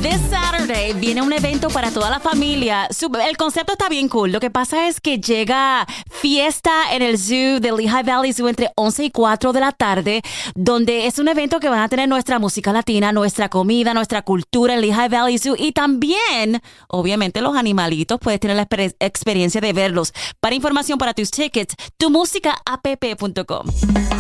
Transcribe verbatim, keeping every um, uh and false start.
This Saturday viene un evento para toda la familia. El concepto está bien cool. Lo que pasa es que llega fiesta en el zoo de Lehigh Valley Zoo entre once y cuatro de la tarde, donde es un evento que van a tener nuestra música latina, nuestra comida, nuestra cultura en Lehigh Valley Zoo y también, obviamente, los animalitos. Puedes tener la exper- experiencia de verlos. Para información para tus tickets, tu música app punto com.